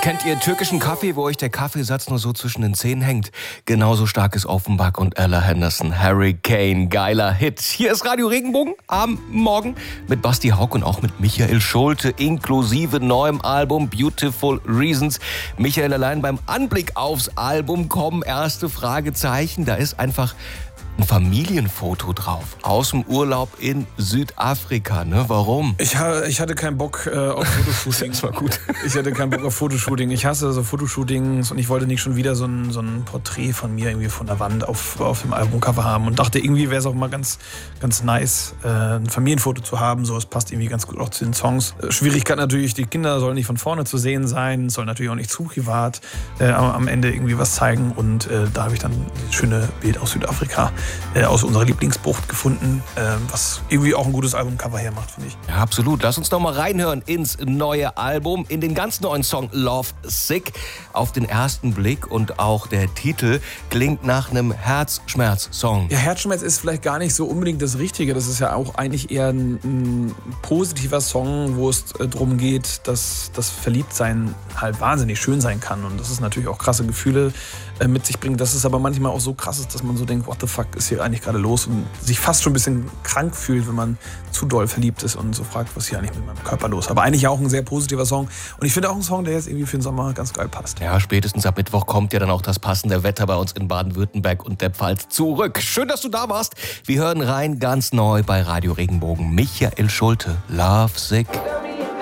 Kennt ihr türkischen Kaffee, wo euch der Kaffeesatz nur so zwischen den Zähnen hängt? Genauso stark ist Offenbach und Ella Henderson. Hurricane, geiler Hit. Hier ist Radio Regenbogen am Morgen mit Basti Hauck und auch mit Michael Schulte, inklusive neuem Album Beautiful Reasons. Michael, allein beim Anblick aufs Album kommen erste Fragezeichen. Da ist einfach ein Familienfoto drauf, aus dem Urlaub in Südafrika, ne? Warum? Ich hatte keinen Bock auf Fotoshooting. Das war gut. Ich hatte keinen Bock auf Fotoshooting. Ich hasse so Fotoshootings und ich wollte nicht schon wieder so ein Porträt von mir irgendwie von der Wand auf dem Albumcover haben und dachte, irgendwie wäre es auch mal ganz nice, ein Familienfoto zu haben. So, es passt irgendwie ganz gut auch zu den Songs. Schwierigkeit natürlich, die Kinder sollen nicht von vorne zu sehen sein, sollen natürlich auch nicht zu privat am Ende irgendwie was zeigen und da habe ich dann dieses schöne Bild aus Südafrika aus unserer Lieblingsbucht gefunden, was irgendwie auch ein gutes Albumcover hermacht, finde ich. Ja, absolut. Lass uns doch mal reinhören ins neue Album, in den ganz neuen Song Love Sick. Auf den ersten Blick und auch der Titel klingt nach einem Herzschmerz-Song. Ja, Herzschmerz ist vielleicht gar nicht so unbedingt das Richtige. Das ist ja auch eigentlich eher ein positiver Song, wo es darum geht, dass das Verliebtsein halt wahnsinnig schön sein kann und dass es natürlich auch krasse Gefühle mit sich bringt. Dass es aber manchmal auch so krass ist, dass man so denkt, what the fuck ist hier eigentlich gerade los und sich fast schon ein bisschen krank fühlt, wenn man zu doll verliebt ist und so fragt, was ist hier eigentlich mit meinem Körper los. Aber eigentlich auch ein sehr positiver Song und ich finde auch ein Song, der jetzt irgendwie für den Sommer ganz geil passt. Ja, spätestens ab Mittwoch kommt ja dann auch das passende Wetter bei uns in Baden-Württemberg und der Pfalz zurück. Schön, dass du da warst. Wir hören rein ganz neu bei Radio Regenbogen. Michael Schulte, Love Sick.